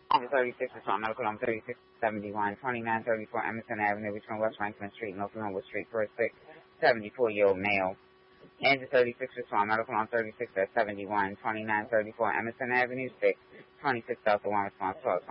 Officer 36, respond medical on 3671, 2934 Emerson Avenue, between West Franklin Street and North Linwood Street, for a 74-year-old male. Engine 36, respond medical on 36 at 71, 2934 Emerson Avenue, 6, 26 Delta 1, response 12.